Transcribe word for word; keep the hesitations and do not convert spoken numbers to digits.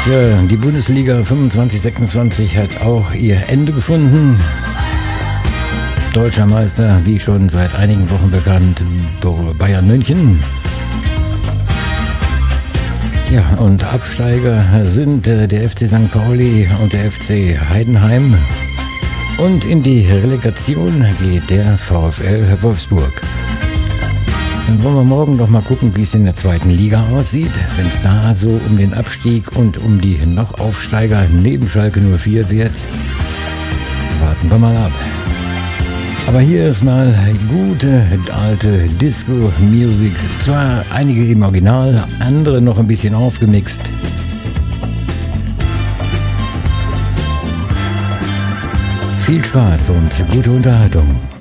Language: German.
Ja, die Bundesliga fünfundzwanzig sechsundzwanzig hat auch ihr Ende gefunden. Deutscher Meister, wie schon seit einigen Wochen bekannt, Bayern München. Ja, und Absteiger sind der F C Sankt Pauli und der F C Heidenheim. Und in die Relegation geht der VfL Wolfsburg. Dann wollen wir morgen noch mal gucken, wie es in der zweiten Liga aussieht. Wenn es da so um den Abstieg und um die noch Aufsteiger neben Schalke null vier wird, warten wir mal ab. Aber hier ist mal gute alte Disco-Music. Zwar einige im Original, andere noch ein bisschen aufgemixt. Viel Spaß und gute Unterhaltung.